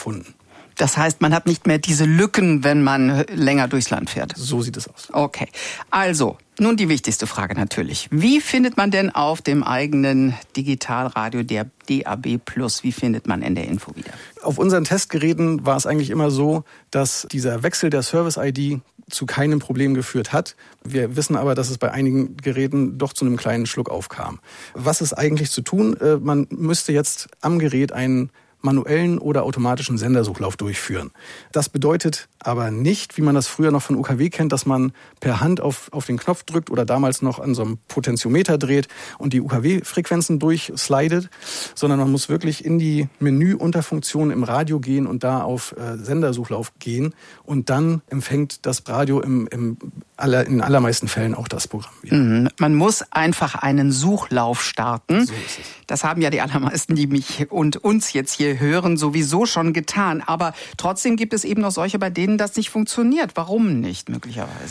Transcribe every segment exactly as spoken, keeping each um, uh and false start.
gefunden. Das heißt, man hat nicht mehr diese Lücken, wenn man länger durchs Land fährt. So sieht es aus. Okay. Also, nun die wichtigste Frage natürlich. Wie findet man denn auf dem eigenen Digitalradio der D A B Plus, wie findet man N D R Info wieder? Auf unseren Testgeräten war es eigentlich immer so, dass dieser Wechsel der Service-I D zu keinem Problem geführt hat. Wir wissen aber, dass es bei einigen Geräten doch zu einem kleinen Schluck aufkam. Was ist eigentlich zu tun? Man müsste jetzt am Gerät einen manuellen oder automatischen Sendersuchlauf durchführen. Das bedeutet aber nicht, wie man das früher noch von U K W kennt, dass man per Hand auf, auf den Knopf drückt oder damals noch an so einem Potentiometer dreht und die U K W-Frequenzen durchslidet, sondern man muss wirklich in die Menü-Unterfunktion im Radio gehen und da auf äh, Sendersuchlauf gehen und dann empfängt das Radio im, im aller, in allermeisten Fällen auch das Programm wieder. Mhm. Man muss einfach einen Suchlauf starten. So ist es. Das haben ja die allermeisten, die mich und uns jetzt hier hören, sowieso schon getan. Aber trotzdem gibt es eben noch solche, bei denen das nicht funktioniert. Warum nicht möglicherweise?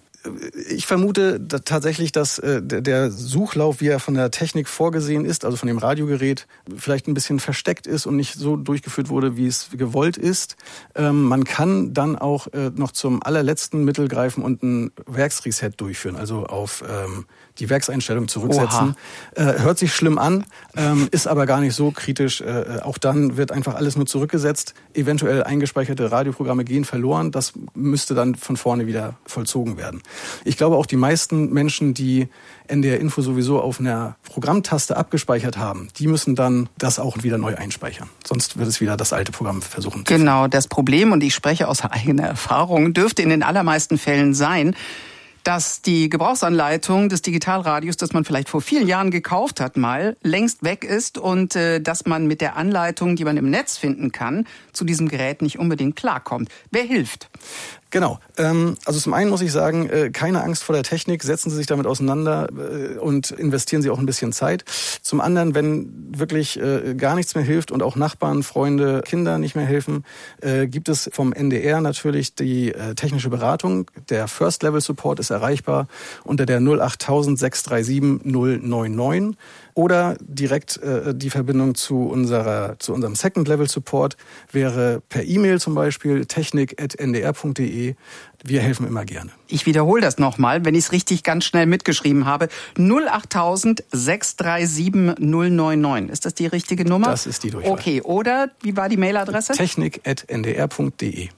Ich vermute tatsächlich, dass der Suchlauf, wie er von der Technik vorgesehen ist, also von dem Radiogerät, vielleicht ein bisschen versteckt ist und nicht so durchgeführt wurde, wie es gewollt ist. Man kann dann auch noch zum allerletzten Mittel greifen und ein Werksreset durchführen, also auf die Werkseinstellung zurücksetzen. Oha. Hört sich schlimm an, ist aber gar nicht so kritisch. Auch dann wird einfach alles nur zurückgesetzt. Eventuell eingespeicherte Radioprogramme gehen verloren. Das müsste dann von vorne wieder vollzogen werden. Ich glaube, auch die meisten Menschen, die N D R Info sowieso auf einer Programmtaste abgespeichert haben, die müssen dann das auch wieder neu einspeichern. Sonst wird es wieder das alte Programm versuchen. Genau, das Problem, und ich spreche aus eigener Erfahrung, dürfte in den allermeisten Fällen sein, dass die Gebrauchsanleitung des Digitalradios, das man vielleicht vor vielen Jahren gekauft hat, mal längst weg ist und äh, dass man mit der Anleitung, die man im Netz finden kann, zu diesem Gerät nicht unbedingt klarkommt. Wer hilft? Genau. Also zum einen muss ich sagen, keine Angst vor der Technik, setzen Sie sich damit auseinander und investieren Sie auch ein bisschen Zeit. Zum anderen, wenn wirklich gar nichts mehr hilft und auch Nachbarn, Freunde, Kinder nicht mehr helfen, gibt es vom N D R natürlich die technische Beratung. Der First Level Support ist erreichbar unter der null acht tausend sechs drei sieben null neun neun. Oder direkt äh, die Verbindung zu unserer zu unserem Second Level Support wäre per E-Mail zum Beispiel technik at n d r punkt d e. Wir helfen immer gerne. Ich wiederhole das nochmal, wenn ich es richtig ganz schnell mitgeschrieben habe. null acht tausend sechs drei sieben null neun neun. Ist das die richtige Nummer? Das ist die Durchwahl. Okay, oder wie war die Mailadresse? technik at n d r punkt d e.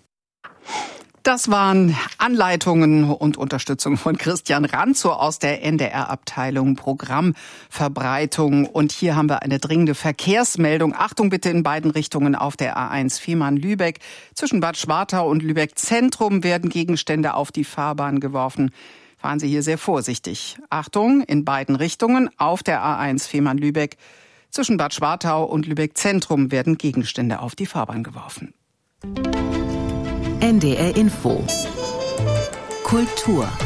Das waren Anleitungen und Unterstützung von Christian Ranzow aus der N D R-Abteilung Programmverbreitung. Und hier haben wir eine dringende Verkehrsmeldung. Achtung bitte in beiden Richtungen auf der A eins Fehmarn-Lübeck. Zwischen Bad Schwartau und Lübeck Zentrum werden Gegenstände auf die Fahrbahn geworfen. Fahren Sie hier sehr vorsichtig. Achtung in beiden Richtungen auf der A eins Fehmarn-Lübeck. Zwischen Bad Schwartau und Lübeck Zentrum werden Gegenstände auf die Fahrbahn geworfen. N D R Info. Kultur.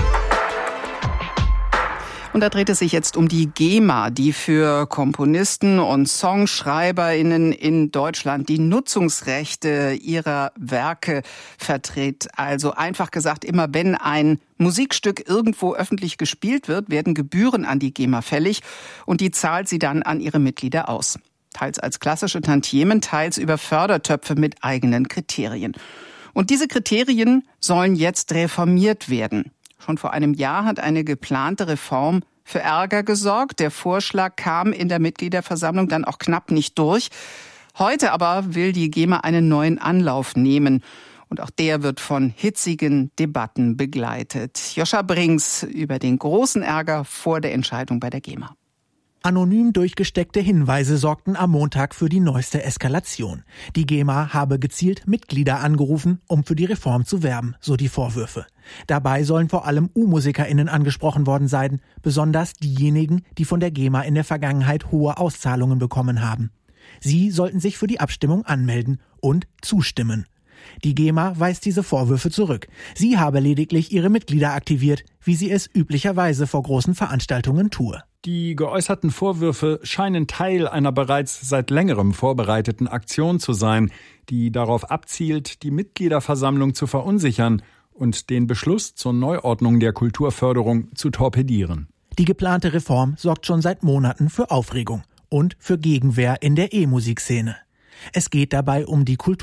Und da dreht es sich jetzt um die GEMA, die für Komponisten und SongschreiberInnen in Deutschland die Nutzungsrechte ihrer Werke vertritt. Also einfach gesagt, immer wenn ein Musikstück irgendwo öffentlich gespielt wird, werden Gebühren an die GEMA fällig und die zahlt sie dann an ihre Mitglieder aus. Teils als klassische Tantiemen, teils über Fördertöpfe mit eigenen Kriterien. Und diese Kriterien sollen jetzt reformiert werden. Schon vor einem Jahr hat eine geplante Reform für Ärger gesorgt. Der Vorschlag kam in der Mitgliederversammlung dann auch knapp nicht durch. Heute aber will die GEMA einen neuen Anlauf nehmen. Und auch der wird von hitzigen Debatten begleitet. Joscha Brings über den großen Ärger vor der Entscheidung bei der GEMA. Anonym durchgesteckte Hinweise sorgten am Montag für die neueste Eskalation. Die GEMA habe gezielt Mitglieder angerufen, um für die Reform zu werben, so die Vorwürfe. Dabei sollen vor allem U-MusikerInnen angesprochen worden sein, besonders diejenigen, die von der GEMA in der Vergangenheit hohe Auszahlungen bekommen haben. Sie sollten sich für die Abstimmung anmelden und zustimmen. Die GEMA weist diese Vorwürfe zurück. Sie habe lediglich ihre Mitglieder aktiviert, wie sie es üblicherweise vor großen Veranstaltungen tue. Die geäußerten Vorwürfe scheinen Teil einer bereits seit längerem vorbereiteten Aktion zu sein, die darauf abzielt, die Mitgliederversammlung zu verunsichern und den Beschluss zur Neuordnung der Kulturförderung zu torpedieren. Die geplante Reform sorgt schon seit Monaten für Aufregung und für Gegenwehr in der E-Musikszene. Es geht dabei um die Kultur